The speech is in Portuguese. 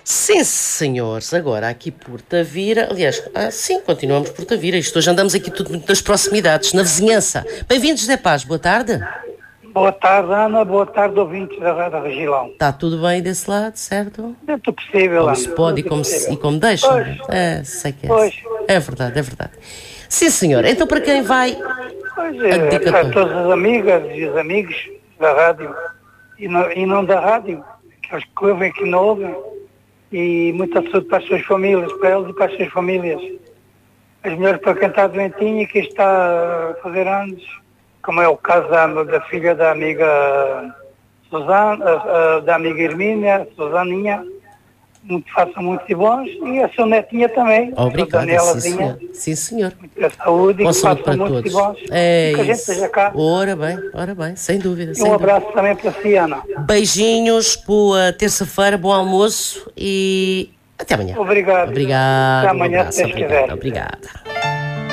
Sim, senhores, agora aqui por Tavira, aliás, sim, continuamos por Tavira, isto hoje andamos aqui tudo muito nas proximidades, na vizinhança. Bem-vindos, José Paz, boa tarde. Boa tarde, Ana, boa tarde, ouvintes da Regilão. Está tudo bem desse lado, certo? Dentro do possível, Como Ana. se pode e como deixa? Pois. Sei que é Pois. assim. É verdade, é verdade. Sim, senhor, então para quem vai... Pois A é, dedicatória. para todas as amigas e os amigos da rádio e não da rádio, aqueles que ouvem e que não ouvem, e muita saúde para as suas famílias, para eles e para as suas famílias. As melhores para quem está doentinho e que está a fazer anos, como é o caso da filha da amiga Susana, da amiga Hermínia, Susaninha, façam muitos e bons, e a sua netinha também, Obrigado, a Danielazinha. sim, senhor. Muita saúde e Boa que saúde façam para muitos e todos. bons. É e que a gente isso. esteja cá. Ora bem, sem dúvida. E sem um dúvida. abraço também para si, Ana. Beijinhos, boa terça-feira, bom almoço e até amanhã. Obrigado. Obrigado. Até amanhã, Um abraço, se Deus quiser. obrigada.